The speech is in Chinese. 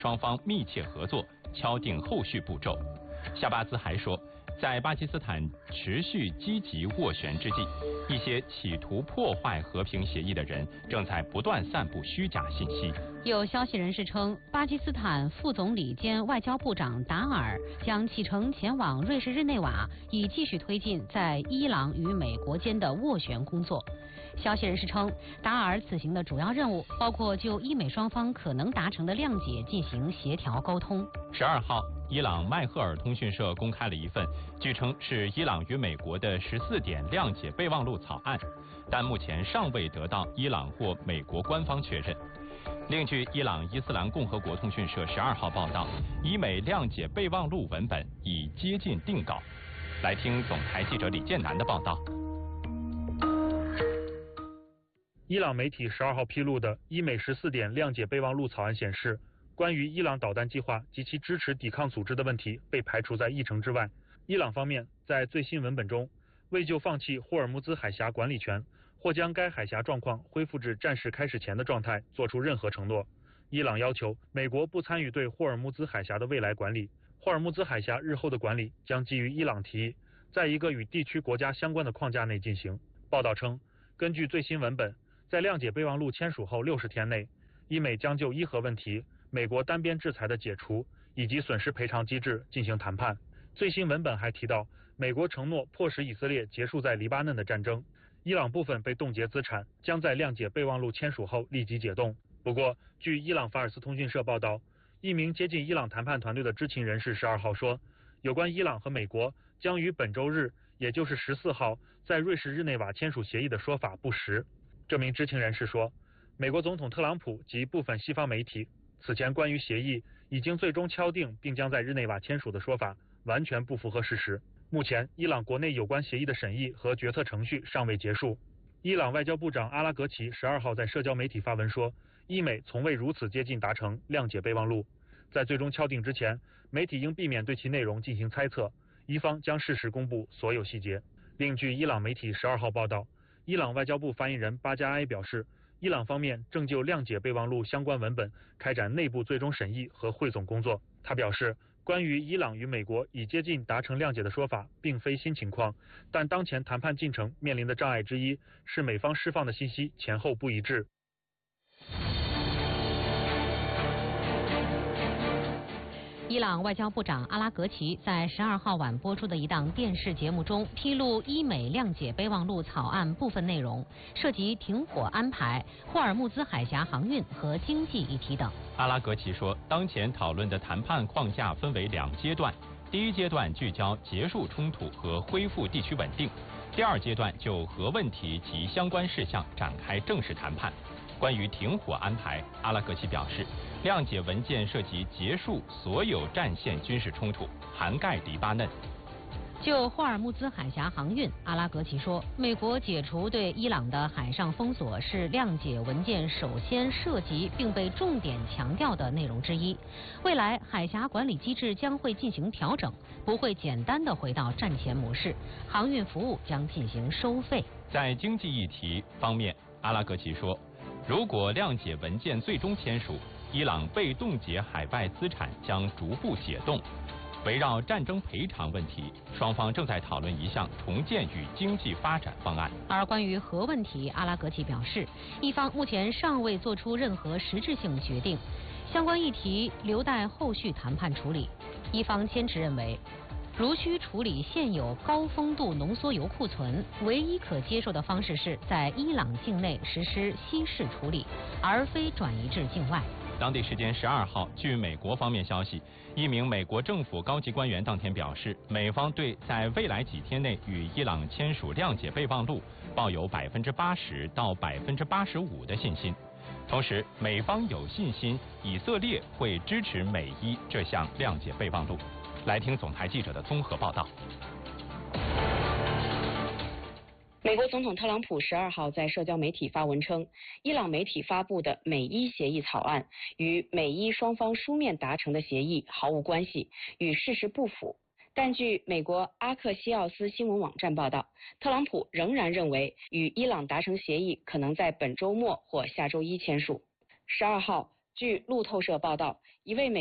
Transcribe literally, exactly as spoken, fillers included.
双方密切合作，敲定后续步骤。夏巴兹还说，在巴基斯坦持续积极斡旋之际，一些企图破坏和平协议的人正在不断散布虚假信息。 有消息人士称，巴基斯坦副总理兼外交部长达尔将启程前往瑞士日内瓦，以继续推进在伊朗与美国间的斡旋工作。消息人士称，达尔此行的主要任务包括就伊美双方可能达成的谅解进行协调沟通。 十二号，伊朗迈赫尔通讯社公开了一份据称是伊朗与美国的十四点谅解备忘录草案，但目前尚未得到伊朗或美国官方确认。另据伊朗伊斯兰共和国通讯社十二号报道，伊美谅解备忘录文本已接近定稿。来听总台记者李建南的报道。 伊朗媒体十二号披露的伊美十四点谅解备忘录草案显示，关于伊朗导弹计划及其支持抵抗组织的问题被排除在议程之外。伊朗方面在最新文本中未就放弃霍尔木兹海峡管理权或将该海峡状况恢复至战事开始前的状态做出任何承诺。伊朗要求美国不参与对霍尔木兹海峡的未来管理，霍尔木兹海峡日后的管理将基于伊朗提议，在一个与地区国家相关的框架内进行。报道称，根据最新文本，在谅解备忘录签署后六十天内，伊美将就伊核问题、美国单边制裁的解除以及损失赔偿机制进行谈判。最新文本还提到，美国承诺迫使以色列结束在黎巴嫩的战争，伊朗部分被冻结资产将在谅解备忘录签署后立即解冻。不过，据伊朗法尔斯通讯社报道，一名接近伊朗谈判团队的知情人士十二号说，有关伊朗和美国将于本周日，也就是十四号在瑞士日内瓦签署协议的说法不实。这名知情人士说，美国总统特朗普及部分西方媒体此前关于协议已经最终敲定并将在日内瓦签署的说法完全不符合事实。目前，伊朗国内有关协议的审议和决策程序尚未结束。伊朗外交部长阿拉格齐十二号在社交媒体发文说，伊美从未如此接近达成谅解备忘录。在最终敲定之前，媒体应避免对其内容进行猜测，伊方将适时公布所有细节。另据伊朗媒体十二号报道，伊朗外交部发言人巴加埃表示，伊朗方面正就谅解备忘录相关文本开展内部最终审议和汇总工作。他表示，关于伊朗与美国已接近达成谅解的说法并非新情况，但当前谈判进程面临的障碍之一是美方释放的信息前后不一致。 伊朗外交部长阿拉格齐在十二号晚播出的一档电视节目中披露伊美谅解备忘录草案部分内容，涉及停火安排、霍尔木兹海峡航运和经济议题等。 阿拉格齐说，当前讨论的谈判框架分为两阶段，第一阶段聚焦结束冲突和恢复地区稳定，第二阶段就核问题及相关事项展开正式谈判。关于停火安排，阿拉格齐表示，谅解文件涉及结束所有战线军事冲突，涵盖黎巴嫩。 就霍尔木兹海峡航运，阿拉格齐说，美国解除对伊朗的海上封锁是谅解文件首先涉及并被重点强调的内容之一。未来海峡管理机制将会进行调整，不会简单的回到战前模式，航运服务将进行收费。 在经济议题方面，阿拉格齐说，如果谅解文件最终签署，伊朗被冻结海外资产将逐步解冻。围绕战争赔偿问题，双方正在讨论一项重建与经济发展方案。 而关于核问题，阿拉格齐表示，一方目前尚未做出任何实质性决定，相关议题留待后续谈判处理。一方坚持认为，如需处理现有高丰度浓缩铀库存，唯一可接受的方式是在伊朗境内实施稀释处理，而非转移至境外。 当地时间十二号，据美国方面消息，一名美国政府高级官员当天表示，美方对在未来几天内与伊朗签署谅解备忘录抱有百分之八十到百分之八十五的信心。同时，美方有信心以色列会支持美伊这项谅解备忘录。来听总台记者的综合报道。 美国总统特朗普十二号在社交媒体发文称，伊朗媒体发布的美伊协议草案与美伊双方书面达成的协议毫无关系，与事实不符。但据美国阿克西奥斯新闻网站报道，特朗普仍然认为与伊朗达成协议可能在本周末或下周一签署。十二号， 据路透社报道，一位美